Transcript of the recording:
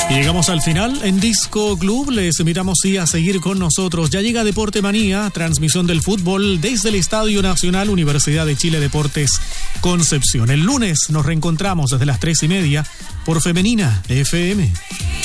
Y llegamos al final en Disco Club. Les invitamos a seguir con nosotros. Ya llega Deporte Manía, transmisión del fútbol desde el Estadio Nacional Universidad de Chile Deportes Concepción. El lunes nos reencontramos desde las 3:30 por Femenina FM.